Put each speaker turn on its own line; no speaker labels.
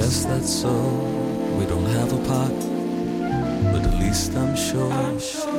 guess that's so. We don't have a pot, but at least I'm sure